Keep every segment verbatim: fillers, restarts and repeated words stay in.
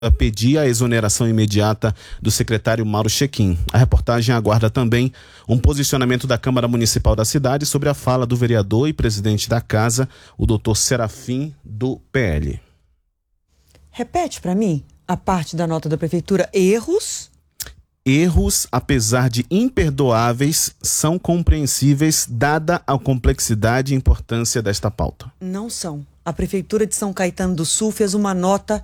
pedir a exoneração imediata do secretário Mauro Chequim. A reportagem aguarda também um posicionamento da Câmara Municipal da cidade sobre a fala do vereador e presidente da casa, o doutor Serafim, do P L. Repete para mim a parte da nota da prefeitura. Erros? Erros, apesar de imperdoáveis, são compreensíveis dada a complexidade e importância desta pauta. Não são. A prefeitura de São Caetano do Sul fez uma nota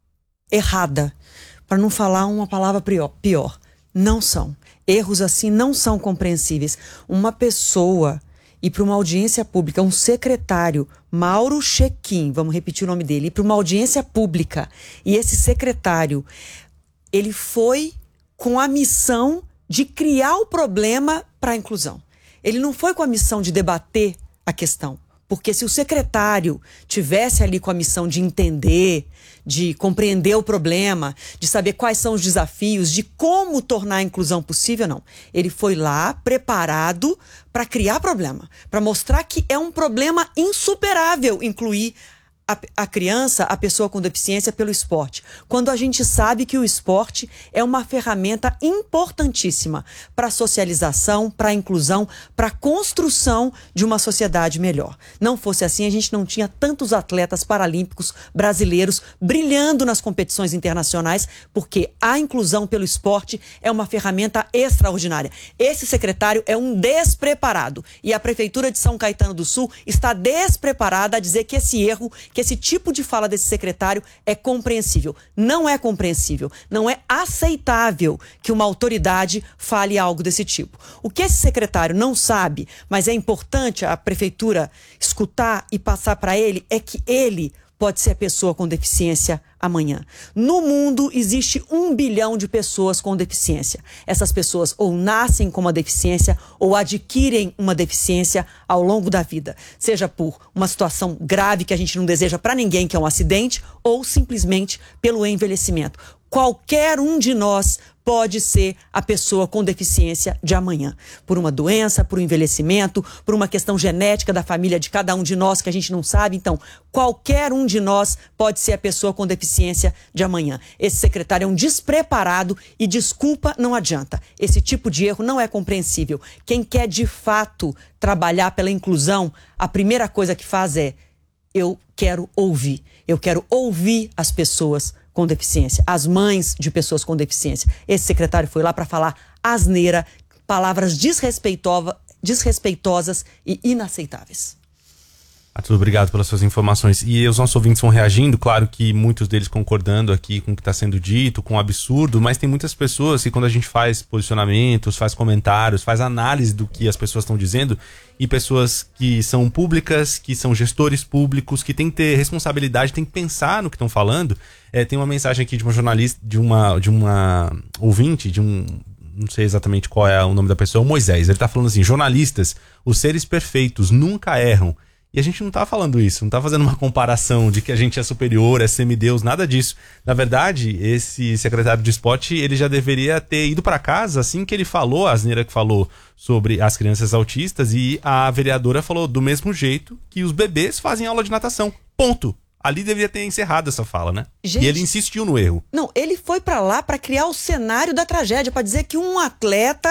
errada, para não falar uma palavra pior, pior. Não são. Erros assim não são compreensíveis. Uma pessoa ir para uma audiência pública, um secretário, Mauro Chequim, vamos repetir o nome dele, ir para uma audiência pública, e esse secretário, ele foi com a missão de criar o problema para a inclusão. Ele não foi com a missão de debater a questão. Porque se o secretário tivesse ali com a missão de entender, de compreender o problema, de saber quais são os desafios, de como tornar a inclusão possível, não. Ele foi lá preparado para criar problema, para mostrar que é um problema insuperável incluir A, a criança, a pessoa com deficiência pelo esporte, quando a gente sabe que o esporte é uma ferramenta importantíssima para a socialização, para a inclusão, para a construção de uma sociedade melhor. Não fosse assim, a gente não tinha tantos atletas paralímpicos brasileiros brilhando nas competições internacionais, porque a inclusão pelo esporte é uma ferramenta extraordinária. Esse secretário é um despreparado e a Prefeitura de São Caetano do Sul está despreparada a dizer que esse erro, que esse tipo de fala desse secretário é compreensível. Não é compreensível, não é aceitável que uma autoridade fale algo desse tipo. O que esse secretário não sabe, mas é importante a prefeitura escutar e passar para ele, é que ele pode ser a pessoa com deficiência amanhã. No mundo existe um bilhão de pessoas com deficiência. Essas pessoas ou nascem com uma deficiência ou adquirem uma deficiência ao longo da vida. Seja por uma situação grave que a gente não deseja para ninguém, que é um acidente, ou simplesmente pelo envelhecimento. Qualquer um de nós pode ser a pessoa com deficiência de amanhã. Por uma doença, por um envelhecimento, por uma questão genética da família de cada um de nós que a gente não sabe. Então, qualquer um de nós pode ser a pessoa com deficiência de amanhã. Esse secretário é um despreparado e desculpa não adianta. Esse tipo de erro não é compreensível. Quem quer de fato trabalhar pela inclusão, a primeira coisa que faz é: eu quero ouvir. Eu quero ouvir as pessoas com deficiência, as mães de pessoas com deficiência. Esse secretário foi lá para falar asneira, palavras desrespeitova, desrespeitosas e inaceitáveis. Arthur, obrigado pelas suas informações. E os nossos ouvintes vão reagindo, claro que muitos deles concordando aqui com o que está sendo dito, com o absurdo, mas tem muitas pessoas que quando a gente faz posicionamentos, faz comentários, faz análise do que as pessoas estão dizendo, e pessoas que são públicas, que são gestores públicos, que têm que ter responsabilidade, têm que pensar no que estão falando. É, tem uma mensagem aqui de uma jornalista, de uma, de uma ouvinte, de um... não sei exatamente qual é o nome da pessoa, o Moisés. Ele tá falando assim: jornalistas, os seres perfeitos nunca erram. E a gente não tá falando isso, não tá fazendo uma comparação de que a gente é superior, é semideus, nada disso. Na verdade, esse secretário de esporte, ele já deveria ter ido para casa assim que ele falou, a asneira que falou sobre as crianças autistas, e a vereadora falou do mesmo jeito que os bebês fazem aula de natação. Ponto. Ali deveria ter encerrado essa fala, né? Gente, e ele insistiu no erro. Não, ele foi para lá para criar o cenário da tragédia, para dizer que um atleta